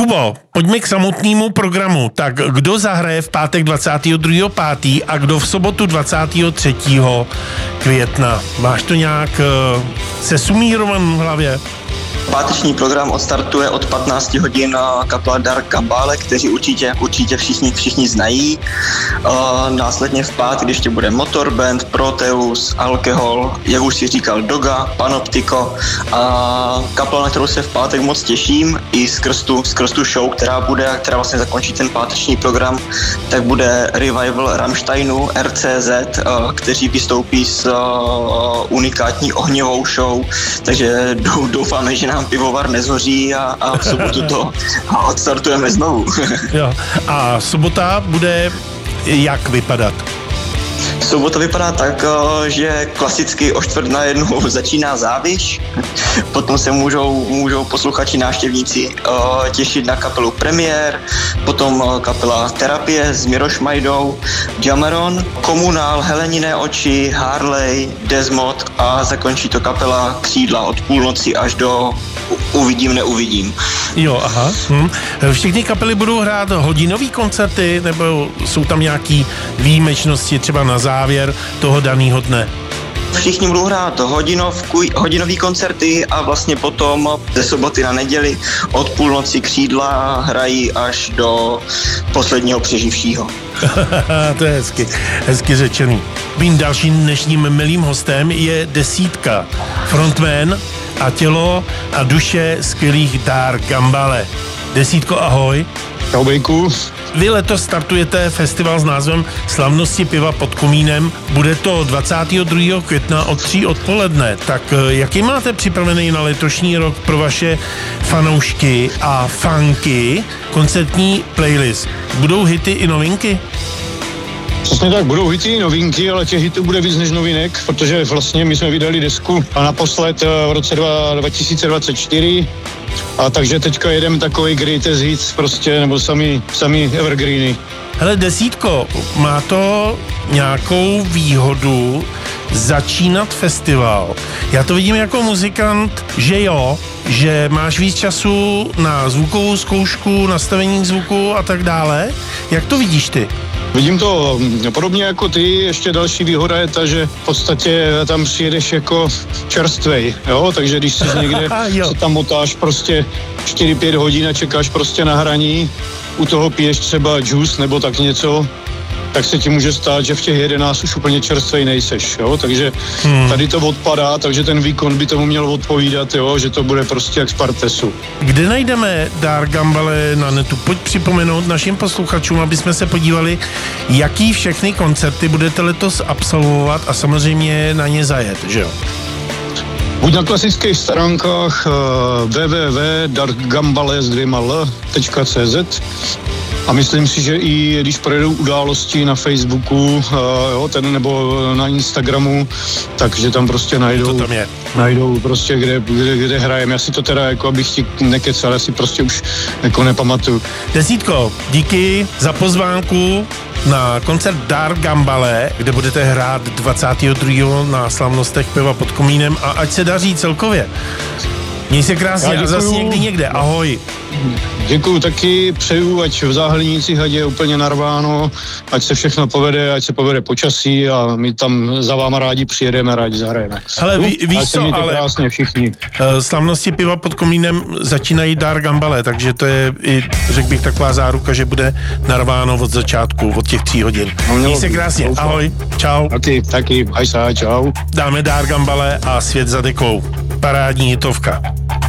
Kubo, pojďme k samotnému programu. Tak kdo zahraje v pátek 22.5. a kdo v sobotu 23. května? Máš to nějak sesumírovan v hlavě? Páteční program odstartuje od 15 hodin kapela Dark Gambale, kteří určitě všichni znají. Následně v pátek ještě bude Motorband, Proteus, Alkohol, jak už si říkal, Doga, Panoptico a kapela, na kterou se v pátek moc těším, i skrz tu show, která vlastně zakončí ten páteční program, tak bude revival Rammsteinu, RCZ, kteří vystoupí s unikátní ohňovou show, takže doufáme, že nám pivovar nezhoří a v sobotu to odstartujeme znovu. Jo. A sobota bude jak vypadat? Sobota vypadá tak, že klasicky o 12:45 začíná Záviš, potom se můžou posluchači, návštěvníci těšit na kapelu Premiér, potom kapela Terapie s Miroš Majdou, Jameron, Komunál, Heleniné oči, Harley, Desmod a zakončí to kapela Křídla od půlnoci až do Uvidím, neuvidím. Jo, aha. Všechny kapely budou hrát hodinový koncerty, nebo jsou tam nějaký výjimečnosti třeba na závěr toho daného dne? Všichni budou hrát hodinový koncerty a vlastně potom ze soboty na neděli od půlnoci Křídla hrají až do posledního přeživšího. To je hezky řečený. Mým dalším dnešním milým hostem je Desítka, frontman a tělo a duše skvělých Dark Gambale. Desítko, ahoj. Čau, Bejku. Vy letos startujete festival s názvem Slavnosti piva pod komínem. Bude to 22. května od 3 odpoledne. Tak jaký máte připravený na letošní rok pro vaše fanoušky a fanky koncertní playlist? Budou hity i novinky? Přesně tak, budou hity i novinky, ale těch hitů bude víc než novinek, protože vlastně my jsme vydali desku a naposled v roce 2024, a takže teďka jedeme takový greatest hits prostě, nebo sami evergreeny. Hele, Desítko, má to nějakou výhodu začínat festival? Já to vidím jako muzikant, že jo, že máš víc času na zvukovou zkoušku, nastavení zvuku a tak dále. Jak to vidíš ty? Vidím to podobně jako ty, ještě další výhoda je ta, že v podstatě tam přijedeš jako čerstvej, jo, takže když jsi někde, se tam motáš prostě 4-5 hodin a čekáš prostě na hraní, u toho piješ třeba juice nebo tak něco, tak se ti může stát, že v těch 11 už úplně čerstvej nejseš, jo, takže tady to odpadá, takže ten výkon by tomu měl odpovídat, jo, že to bude prostě jak z partesu. Kde najdeme Dark Gambale na netu? Pojď připomenout našim posluchačům, aby jsme se podívali, jaký všechny koncerty budete letos absolvovat a samozřejmě na ně zajet, že jo? Buď na klasických stránkách www.darkgambale.cz a myslím si, že i když projedou události na Facebooku, jo, nebo na Instagramu, takže tam prostě najdou prostě, kde hrajeme. Já si to teda, jako abych ti nekecal, já si prostě už jako nepamatuju. Desítko, díky za pozvánku na koncert Dark Gambale, kde budete hrát 22. na slavnostech piva pod komínem a ať se daří celkově. Měj se krásně a zase někdy někde. Ahoj. Děkuju taky, přeju, ať v Záhlinících ať je úplně narváno, ať se všechno povede, ať se povede počasí a my tam za váma rádi přijedeme, rádi zahrajeme. Hele, víš co, ale krásně všichni. Slavnosti piva pod komínem začínají Dark Gambale, takže to je i, řekl bych, taková záruka, že bude narváno od začátku, od těch 3 hodin. Měj se krásně, ahoj, čau. Taky, hajsa, čau. Dáme Dark Gambale a Svět za dekou. Parádní hitovka.